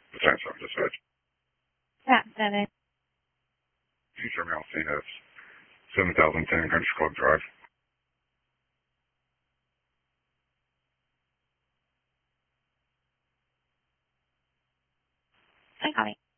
The time from dispatch. Yeah, 7. Future mail seen as 7010 Country Club Drive. I got it.